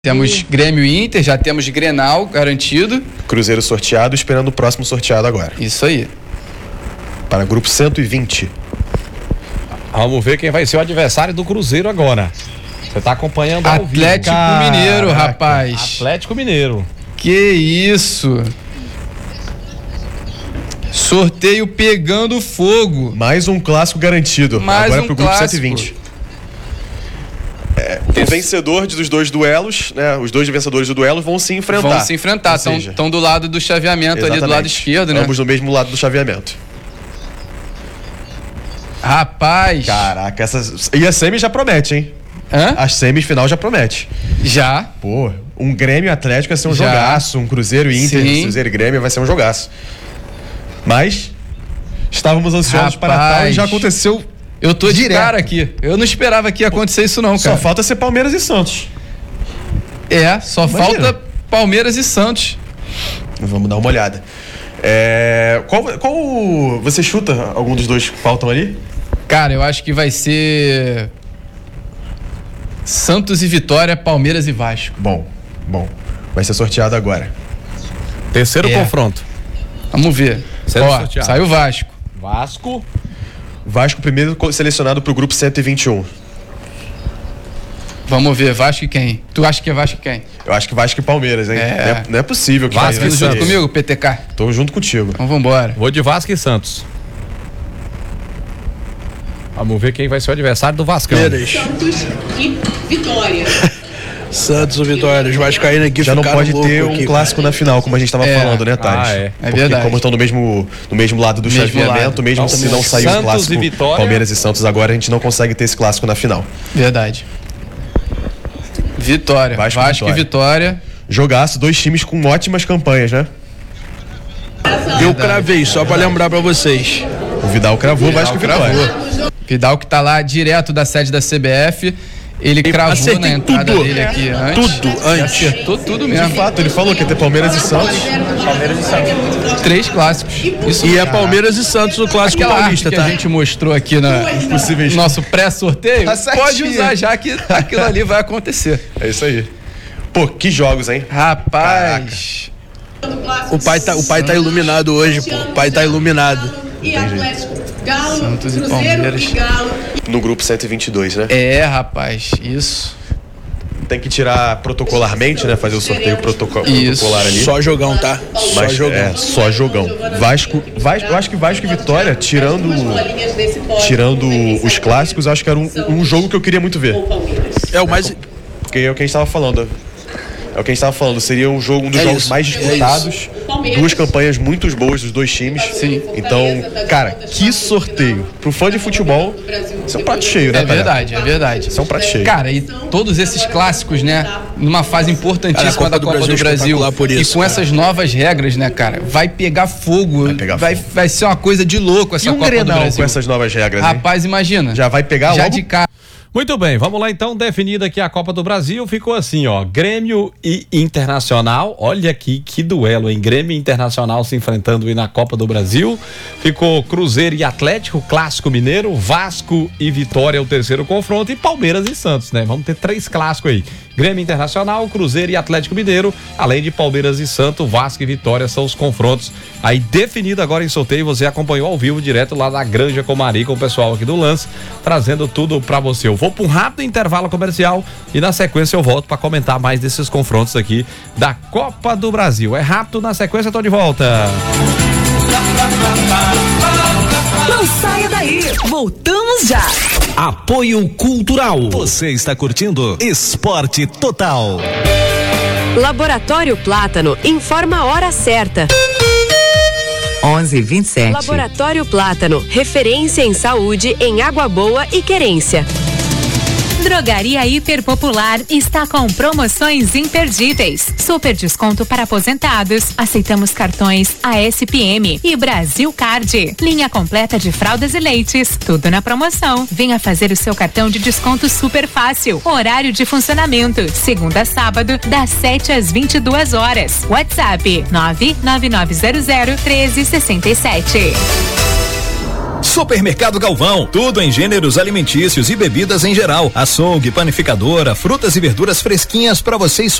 Temos Grêmio e Inter, já temos Grenal garantido. Cruzeiro sorteado, esperando o próximo sorteado agora. Isso aí. Para grupo 120. Vamos ver quem vai ser o adversário do Cruzeiro agora. Você tá acompanhando ao vivo. Atlético Mineiro, rapaz. Atlético Mineiro. Que isso. Sorteio pegando fogo. Mais um clássico garantido. Mais agora um pro grupo clássico. 120. O vencedor dos dois duelos, né? Os dois vencedores do duelo vão se enfrentar. Vão se enfrentar, estão do lado do chaveamento. Exatamente. Ali do lado esquerdo, né? Ambos do mesmo lado do chaveamento. Rapaz. Caraca, e a semi já promete, hein? Hã? A semifinal já promete. Já. Pô, um Grêmio e Atlético vai ser um jogaço. Um Cruzeiro e Inter, Cruzeiro e Grêmio vai ser um jogaço. Mas estávamos ansiosos para tal e já aconteceu. Eu tô direto. De cara aqui. Eu não esperava que ia acontecer isso não, cara. Só falta ser Palmeiras e Santos. Só falta Palmeiras e Santos. Vamos dar uma olhada. Qual você chuta algum dos dois que faltam ali? Cara, eu acho que vai ser Santos e Vitória, Palmeiras e Vasco. Bom. Vai ser sorteado agora. Terceiro confronto. Vamos ver. Saiu o Vasco. Vasco primeiro selecionado pro grupo 121. Vamos ver, Vasco e quem? Tu acha que é Vasco e quem? Eu acho que Vasco e Palmeiras, hein? Não é possível que Vasco junto comigo, PTK? Tô junto contigo. Então vambora. Vou de Vasco e Santos. Vamos ver quem vai ser o adversário do Vascão. Santos e Vitória. Santos ou Vitória, os vascaínos aqui já não pode ter um aqui, clássico na final, como a gente estava falando, né, Thales? É verdade. Como estão no mesmo lado do chaveamento, mesmo se não sair o clássico Palmeiras e Santos agora, a gente não consegue ter esse clássico na final. Verdade. Vitória. Vasco e Vitória. Jogaço, dois times com ótimas campanhas, né? Eu cravei, só pra lembrar pra vocês. O Vidal cravou, Vasco e Vitória. Vidal que tá lá direto da sede da CBF. Ele cravou na entrada dele aqui antes. Acertou tudo mesmo. De fato, ele falou que ia ter Palmeiras e Santos. 3 clássicos. Isso e é Palmeiras e Santos no clássico paulista, que a gente mostrou aqui no nosso pré-sorteio. Pode usar já que aquilo ali vai acontecer. É isso aí. Pô, que jogos, hein? Rapaz. O pai tá iluminado hoje, pô. O pai tá iluminado. E Atlético, Galo, Santos e Cruzeiro Palmeiras. e Galo. No grupo 122, né? Rapaz, isso. Tem que tirar protocolarmente, né? Fazer o sorteio protocolar ali. Só jogão, tá? Só jogão. Vasco, eu acho que Vasco e Vitória, tirando os clássicos, acho que era um jogo que eu queria muito ver. Porque é o que a gente tava falando. Seria um dos jogos mais disputados. Duas campanhas muito boas dos dois times. Sim. Então, cara, que sorteio. Pro fã de futebol, isso é um prato cheio, né? É verdade. Isso é um prato cheio. Cara, e todos esses clássicos, né? Numa fase importantíssima da Copa do Brasil. E com essas novas regras, né, cara? Vai pegar fogo. Vai ser uma coisa de louco essa Copa do Brasil. Com essas novas regras, hein? Rapaz, imagina. Já vai pegar já logo de cara. Muito bem, vamos lá então, definida aqui a Copa do Brasil, ficou assim, ó, Grêmio e Internacional, olha aqui que duelo, hein, Grêmio e Internacional se enfrentando aí na Copa do Brasil, ficou Cruzeiro e Atlético, Clássico Mineiro, Vasco e Vitória o terceiro confronto e Palmeiras e Santos, né, vamos ter 3 clássicos aí, Grêmio Internacional, Cruzeiro e Atlético Mineiro, além de Palmeiras e Santos, Vasco e Vitória são os confrontos aí definido agora em sorteio, você acompanhou ao vivo direto lá da Granja Comari com o pessoal aqui do Lance, trazendo tudo pra você. Eu vou para um rápido intervalo comercial e na sequência eu volto para comentar mais desses confrontos aqui da Copa do Brasil. É rápido, na sequência eu tô de volta. Não saia daí, voltamos já. Apoio Cultural. Você está curtindo Esporte Total. Laboratório Plátano informa a hora certa. 11h27. Laboratório Plátano, referência em saúde em Água Boa e Querência. Drogaria Hiper Popular está com promoções imperdíveis. Super desconto para aposentados. Aceitamos cartões ASPM e Brasil Card. Linha completa de fraldas e leites. Tudo na promoção. Venha fazer o seu cartão de desconto super fácil. Horário de funcionamento. Segunda a sábado, das 7 às 22 horas. WhatsApp 99900 1367. Supermercado Galvão, tudo em gêneros alimentícios e bebidas em geral. Açougue, panificadora, frutas e verduras fresquinhas para vocês.